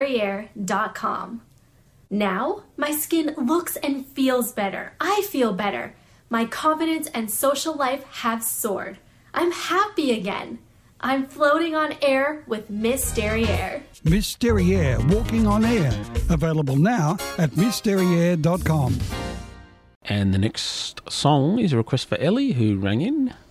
Derriere.com. Now, my skin looks and feels better. I feel better. My confidence and social life have soared. I'm happy again. I'm floating on air with Miss Derriere. Miss Derriere, walking on air. Available now at missderriere.com. And the next song is a request for Ellie, who rang in.